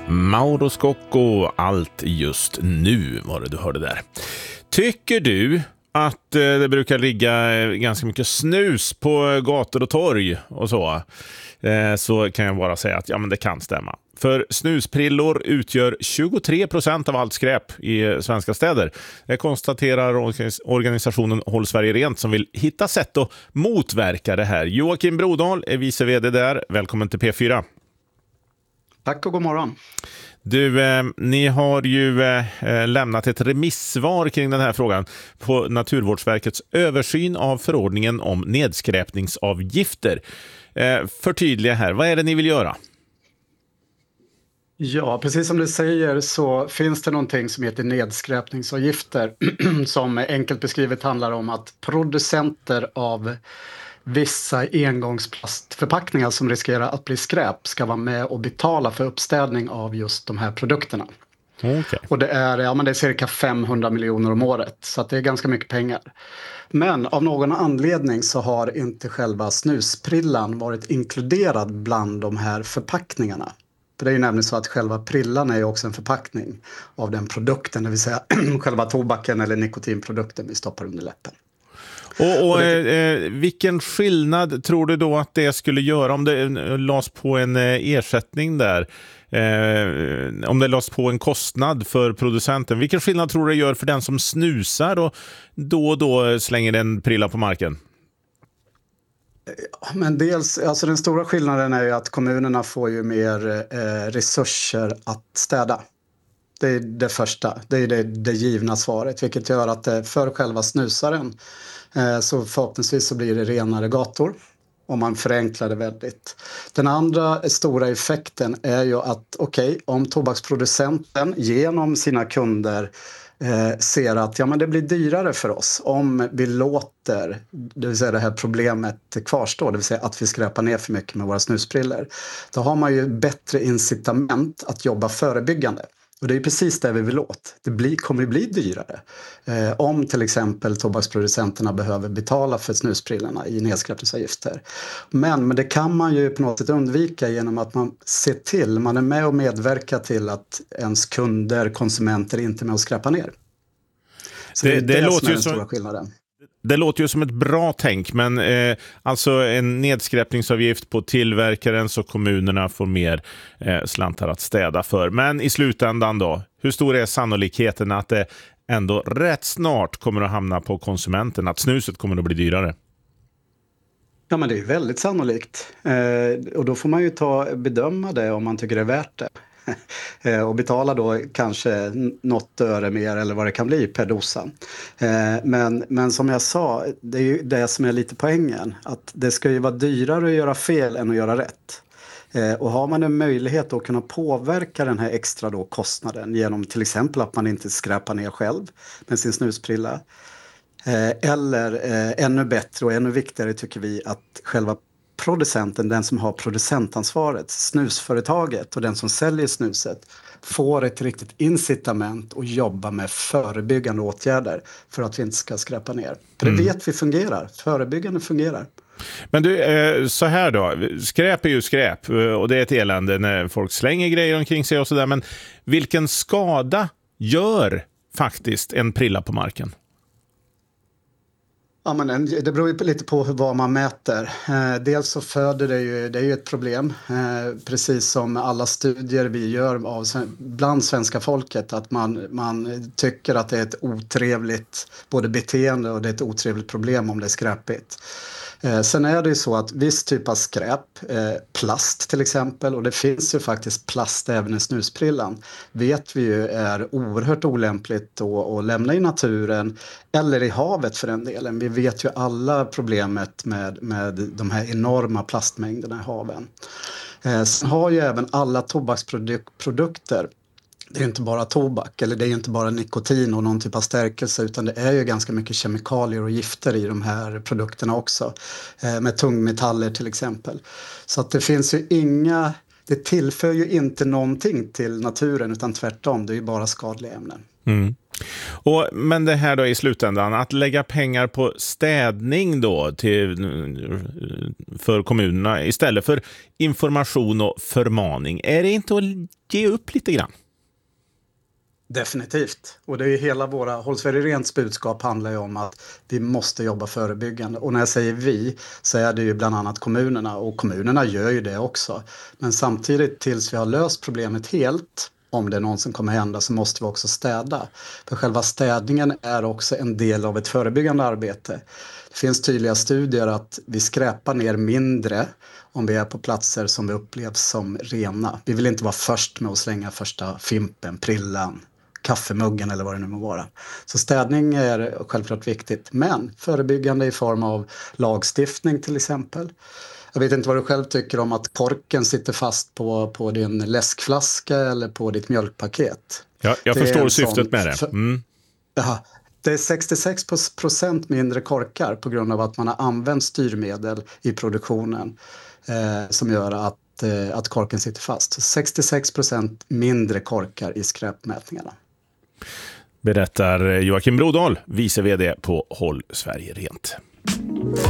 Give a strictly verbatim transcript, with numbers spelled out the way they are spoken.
Mauro Scocco, allt just nu var det du hörde där. Tycker du att eh, det brukar ligga eh, ganska mycket snus på gator och torg och så, eh, så kan jag bara säga att ja, men det kan stämma. För snusprillor utgör tjugotre procent av allt skräp i svenska städer. Det konstaterar organisationen Håll Sverige Rent som vill hitta sätt att motverka det här. Joakim Brodal är vice vd där. Välkommen till P fyra. Tack och god morgon. Du, eh, ni har ju eh, lämnat ett remissvar kring den här frågan på Naturvårdsverkets översyn av förordningen om nedskräpningsavgifter. Eh, förtydliga här, vad är det ni vill göra? Ja, precis som du säger så finns det någonting som heter nedskräpningsavgifter som enkelt beskrivet handlar om att producenter av vissa engångsplastförpackningar som riskerar att bli skräp ska vara med och betala för uppstädning av just de här produkterna. Okay. Och det är, ja, men det är cirka femhundra miljoner om året, så att det är ganska mycket pengar. Men av någon anledning så har inte själva snusprillan varit inkluderad bland de här förpackningarna. För det är ju nämligen så att själva prillan är ju också en förpackning av den produkten, det vill säga själva tobaken eller nikotinprodukten vi stoppar under läppen. Och, och eh, vilken skillnad tror du då att det skulle göra om det lades på en eh, ersättning där? Eh, om det lades på en kostnad för producenten. Vilken skillnad tror du det gör för den som snusar och då och då slänger en prilla på marken? Men dels, alltså den stora skillnaden är ju att kommunerna får ju mer eh, resurser att städa. Det är det första, det är det, det givna svaret, vilket gör att eh, för själva snusaren eh, så förhoppningsvis så blir det renare gator om man förenklar det väldigt. Den andra stora effekten är ju att okej, okay, om tobaksproducenten genom sina kunder Eh, ser att ja, men det blir dyrare för oss om vi låter det vill säga det här problemet kvarstå, det vill säga att vi skräpar ner för mycket med våra snusprillor. Då har man ju bättre incitament att jobba förebyggande. Och det är precis det vi vill åt. Det blir, kommer att bli dyrare. Eh, om till exempel tobaksproducenterna behöver betala för snusprillorna i nedskräpningsavgifter. Men, men det kan man ju på något sätt undvika genom att man ser till, man är med och medverkar till att ens kunder, konsumenter inte är med och skräpar ner. Så det, det, det, det låter som är den stora skillnaden. Det låter ju som ett bra tänk, men eh, alltså en nedskräpningsavgift på tillverkaren så kommunerna får mer eh, slantar att städa för. Men i slutändan då, hur stor är sannolikheten att det ändå rätt snart kommer att hamna på konsumenten, att snuset kommer att bli dyrare? Ja, men det är väldigt sannolikt. Eh, och då får man ju ta bedöma det om man tycker det är värt det. Och betala då kanske något öre mer eller vad det kan bli per dosa. Men, men som jag sa, det är ju det som är lite poängen. Att det ska ju vara dyrare att göra fel än att göra rätt. Och har man en möjlighet att kunna påverka den här extra då kostnaden genom till exempel att man inte skräpar ner själv med sin snusprilla. Eller ännu bättre och ännu viktigare tycker vi att själva producenten, den som har producentansvaret, snusföretaget och den som säljer snuset får ett riktigt incitament att jobba med förebyggande åtgärder för att vi inte ska skräpa ner. För det vet vi fungerar. Förebyggande fungerar. Men du, så här då. Skräp är ju skräp och det är ett elände när folk slänger grejer omkring sig och sådär. Men vilken skada gör faktiskt en prilla på marken? Ja, men det beror ju lite på vad man mäter. Eh, dels så föder det ju, det är ju ett problem, eh, precis som alla studier vi gör av, bland svenska folket, att man, man tycker att det är ett otrevligt både beteende och det är ett otrevligt problem om det är skräpigt. Eh, sen är det ju så att viss typ av skräp, eh, plast till exempel, och det finns ju faktiskt plast även i snusprillan, vet vi ju är oerhört olämpligt att lämna i naturen eller i havet för den delen. Vi vet ju alla problemet med, med de här enorma plastmängderna i haven. Eh, sen har ju även alla tobaksprodukter, det är inte bara tobak eller det är inte bara nikotin och någon typ av stärkelse, utan det är ju ganska mycket kemikalier och gifter i de här produkterna också. Eh, med tungmetaller till exempel. Så att det finns ju inga, det tillför ju inte någonting till naturen utan tvärtom, det är ju bara skadliga ämnen. Mm. Och, men det här då i slutändan, att lägga pengar på städning då till, för kommunerna istället för information och förmaning, är det inte att ge upp lite grann? Definitivt. Och det är ju hela våra Håll Sverige Rents budskap handlar ju om att vi måste jobba förebyggande. Och när jag säger vi så är det ju bland annat kommunerna, och kommunerna gör ju det också. Men samtidigt tills vi har löst problemet helt, om det någonsin kommer hända, så måste vi också städa. För själva städningen är också en del av ett förebyggande arbete. Det finns tydliga studier att vi skräpar ner mindre om vi är på platser som vi upplevs som rena. Vi vill inte vara först med att slänga första fimpen, prillan, kaffemuggen eller vad det nu må vara. Så städning är självklart viktigt, men förebyggande i form av lagstiftning till exempel. Jag vet inte vad du själv tycker om att korken sitter fast på, på din läskflaska eller på ditt mjölkpaket. Ja, jag det förstår syftet med det. Mm. Ja, det är sextiosex procent mindre korkar på grund av att man har använt styrmedel i produktionen eh, som gör att, eh, att korken sitter fast. sextiosex procent mindre korkar i skräpmätningarna. Berättar Joakim Brodahl, vice vd på Håll Sverige Rent.